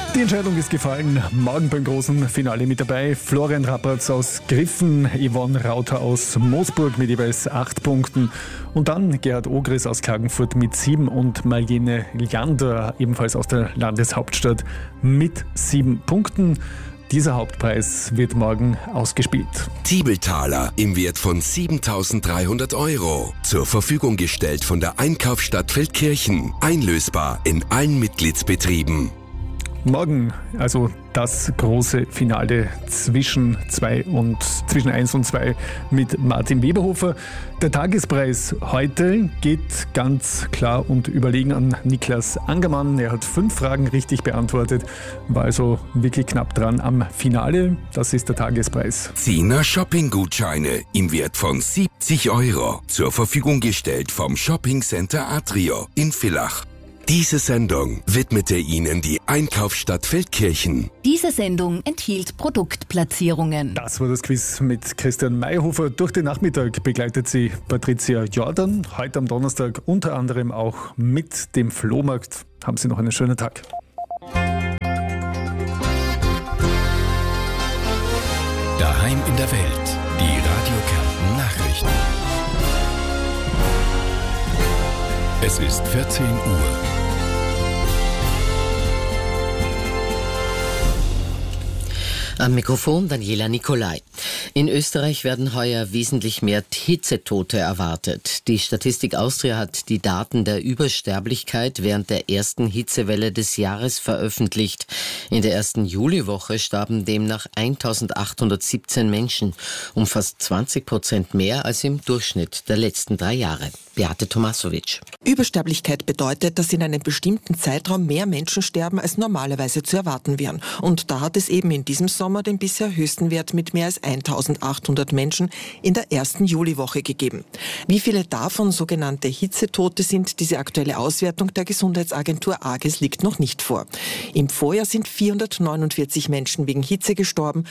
Die Entscheidung ist gefallen. Morgen beim großen Finale mit dabei. Florian Rappertz aus Griffen, Yvonne Rauter aus Moosburg mit jeweils 8 Punkten. Und dann Gerhard Ogris aus Klagenfurt mit 7 und Marlene Liander, ebenfalls aus der Landeshauptstadt, mit 7 Punkten. Dieser Hauptpreis wird morgen ausgespielt. Tiebeltaler im Wert von 7.300 €. Zur Verfügung gestellt von der Einkaufsstadt Feldkirchen. Einlösbar in allen Mitgliedsbetrieben. Morgen also das große Finale zwischen 1 und 2 mit Martin Weberhofer. Der Tagespreis heute geht ganz klar und überlegen an Niklas Angermann. Er hat 5 Fragen richtig beantwortet, war also wirklich knapp dran am Finale. Das ist der Tagespreis. 10er Shopping-Gutscheine im Wert von 70 €. Zur Verfügung gestellt vom Shopping Center Atrio in Villach. Diese Sendung widmete Ihnen die Einkaufsstadt Feldkirchen. Diese Sendung enthielt Produktplatzierungen. Das war das Quiz mit Christian Mayhofer. Durch den Nachmittag begleitet sie Patricia Jordan. Heute am Donnerstag unter anderem auch mit dem Flohmarkt. Haben Sie noch einen schönen Tag. Daheim in der Welt. Die Radio Kärnten Nachrichten. Es ist 14 Uhr. Am Mikrofon Daniela Nicolai. In Österreich werden heuer wesentlich mehr Hitzetote erwartet. Die Statistik Austria hat die Daten der Übersterblichkeit während der ersten Hitzewelle des Jahres veröffentlicht. In der ersten Juliwoche starben demnach 1.817 Menschen, um fast 20% mehr als im Durchschnitt der letzten 3 Jahre. Beate Tomasovic. Übersterblichkeit bedeutet, dass in einem bestimmten Zeitraum mehr Menschen sterben, als normalerweise zu erwarten wären. Und da hat es eben in diesem Sommer den bisher höchsten Wert mit mehr als 1.800 Menschen in der ersten Juliwoche gegeben. Wie viele davon sogenannte Hitzetote sind, diese aktuelle Auswertung der Gesundheitsagentur AGES liegt noch nicht vor. Im Vorjahr sind 449 Menschen wegen Hitze gestorben,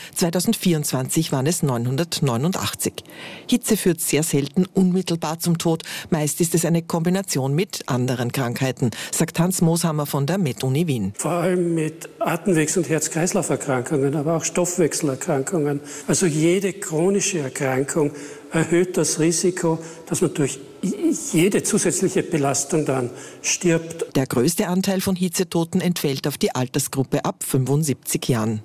2024 waren es 989. Hitze führt sehr selten unmittelbar zum Tod, meist ist es eine Kombination mit anderen Krankheiten, sagt Hans Mooshammer von der Med-Uni Wien. Vor allem mit Atemwegs- und Herz-Kreislauf-Erkrankungen, aber auch Stoffwechselerkrankungen. Also jede chronische Erkrankung erhöht das Risiko, dass man durch jede zusätzliche Belastung dann stirbt. Der größte Anteil von Hitzetoten entfällt auf die Altersgruppe ab 75 Jahren.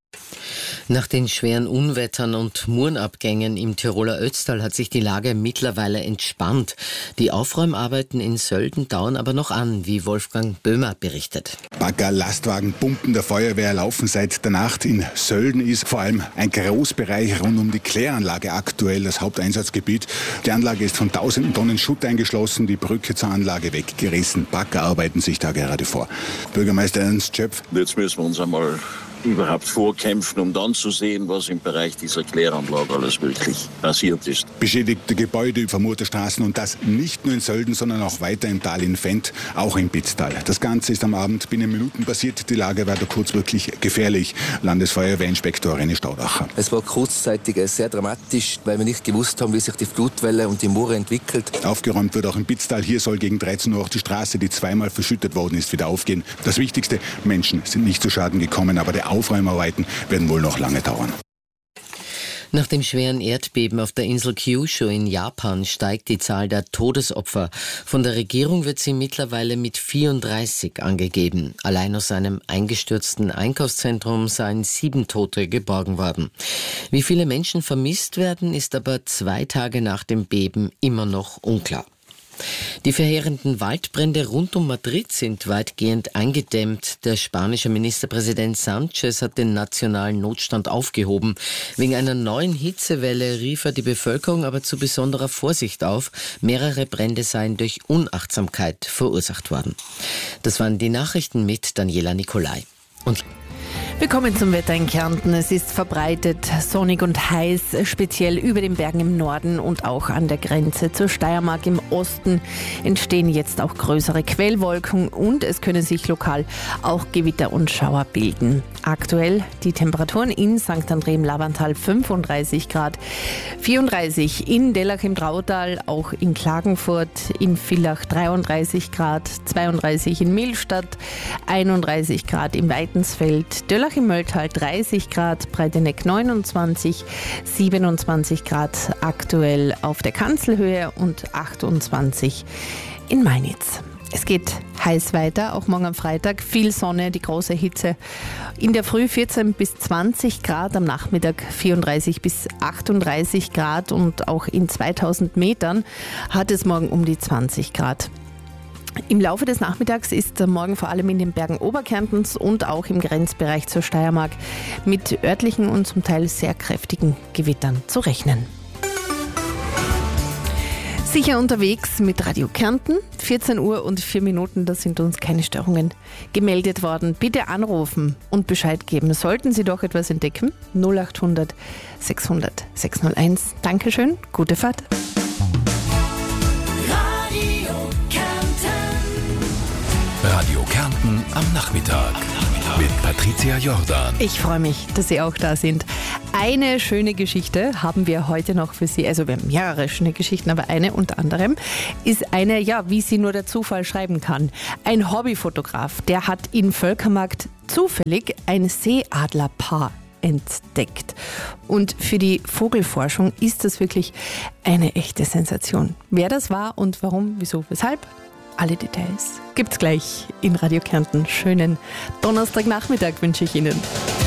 Nach den schweren Unwettern und Murenabgängen im Tiroler Ötztal hat sich die Lage mittlerweile entspannt. Die Aufräumarbeiten in Sölden dauern aber noch an, wie Wolfgang Böhmer berichtet. Bagger, Lastwagen, Pumpen der Feuerwehr laufen seit der Nacht. In Sölden ist vor allem ein Großbereich rund um die Kläranlage aktuell das Haupteinsatzgebiet. Die Anlage ist von tausenden Tonnen Schutt eingeschlossen, die Brücke zur Anlage weggerissen. Bagger arbeiten sich da gerade vor. Bürgermeister Ernst Schöpf. Jetzt müssen wir uns einmal überhaupt vorkämpfen, um dann zu sehen, was im Bereich dieser Kläranlage alles wirklich passiert ist. Beschädigte Gebäude, vermurrte Straßen und das nicht nur in Sölden, sondern auch weiter im Tal in Fendt, auch im Pitztal. Das Ganze ist am Abend binnen Minuten passiert. Die Lage war da kurz wirklich gefährlich. Landesfeuerwehrinspektor René Staudacher. Es war kurzzeitig sehr dramatisch, weil wir nicht gewusst haben, wie sich die Flutwelle und die Mure entwickelt. Aufgeräumt wird auch im Pitztal. Hier soll gegen 13 Uhr auch die Straße, die zweimal verschüttet worden ist, wieder aufgehen. Das Wichtigste, Menschen sind nicht zu Schaden gekommen, aber der Aufräumarbeiten werden wohl noch lange dauern. Nach dem schweren Erdbeben auf der Insel Kyushu in Japan steigt die Zahl der Todesopfer. Von der Regierung wird sie mittlerweile mit 34 angegeben. Allein aus einem eingestürzten Einkaufszentrum seien 7 Tote geborgen worden. Wie viele Menschen vermisst werden, ist aber 2 Tage nach dem Beben immer noch unklar. Die verheerenden Waldbrände rund um Madrid sind weitgehend eingedämmt. Der spanische Ministerpräsident Sánchez hat den nationalen Notstand aufgehoben. Wegen einer neuen Hitzewelle rief er die Bevölkerung aber zu besonderer Vorsicht auf. Mehrere Brände seien durch Unachtsamkeit verursacht worden. Das waren die Nachrichten mit Daniela Nicolai. Und Wir kommen zum Wetter in Kärnten. Es ist verbreitet sonnig und heiß, speziell über den Bergen im Norden und auch an der Grenze zur Steiermark im Osten entstehen jetzt auch größere Quellwolken und es können sich lokal auch Gewitter und Schauer bilden. Aktuell die Temperaturen in St. André im Lavantal 35 Grad, 34 in Dellach im Drautal, auch in Klagenfurt, in Villach 33 Grad, 32 in Millstatt, 31 Grad im Weitensfeld, Döllach im Mölltal 30 Grad, Breiteneck 29, 27 Grad aktuell auf der Kanzelhöhe und 28 in Mainitz. Es geht heiß weiter, auch morgen am Freitag. Viel Sonne, die große Hitze. In der Früh 14 bis 20 Grad, am Nachmittag 34 bis 38 Grad und auch in 2000 Metern hat es morgen um die 20 Grad. Im Laufe des Nachmittags ist morgen vor allem in den Bergen Oberkärntens und auch im Grenzbereich zur Steiermark mit örtlichen und zum Teil sehr kräftigen Gewittern zu rechnen. Sicher unterwegs mit Radio Kärnten, 14 Uhr und 4 Minuten, da sind uns keine Störungen gemeldet worden. Bitte anrufen und Bescheid geben. Sollten Sie doch etwas entdecken, 0800 600 601. Dankeschön, gute Fahrt. Radio Kärnten am Nachmittag mit Patricia Jordan. Ich freue mich, dass Sie auch da sind. Eine schöne Geschichte haben wir heute noch für Sie. Also wir haben mehrere schöne Geschichten, aber eine unter anderem ist eine, ja, wie sie nur der Zufall schreiben kann. Ein Hobbyfotograf, der hat in Völkermarkt zufällig ein Seeadlerpaar entdeckt. Und für die Vogelforschung ist das wirklich eine echte Sensation. Wer das war und warum, wieso, weshalb? Alle Details gibt's gleich in Radio Kärnten. Schönen Donnerstagnachmittag wünsche ich Ihnen.